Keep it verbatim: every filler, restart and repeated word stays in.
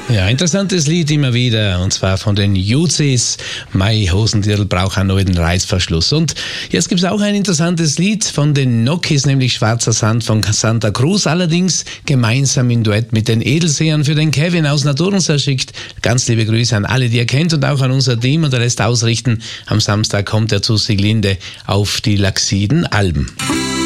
Ja, interessantes Lied immer wieder, und zwar von den Juzis. Mai Hosendirl braucht einen neuen Reißverschluss. Und jetzt gibt es auch ein interessantes Lied von den Nokis, nämlich Schwarzer Sand von Santa Cruz, allerdings gemeinsam im Duett mit den Edelsehern. Für den Kevin aus Naturunser schickt ganz liebe Grüße an alle, die er kennt, und auch an unser Team, und er lässt ausrichten, am Samstag kommt er zu Sieglinde auf die Laxiden Alben.